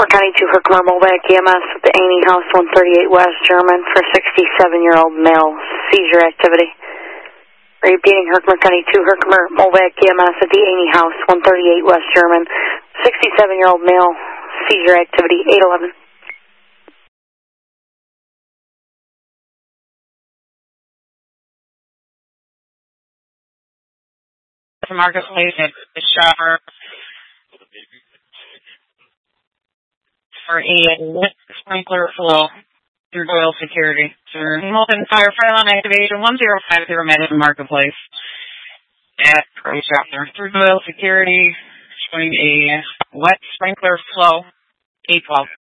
County 2 Herkimer Mobac EMS at the Aney House, 138 West German for 67-year-old male. Seizure activity. Repeating, Herkimer County 2 Herkimer Mobac EMS at the Aney House, 138 West German. 67-year-old male. Seizure activity. 811. Marketplace at the shopper for a lit sprinkler flow through Doyle Security. Sir, Hamilton Fire File on activation 1050 Madison Marketplace at Pro Shopper through Doyle Security, showing a wet sprinkler flow 812.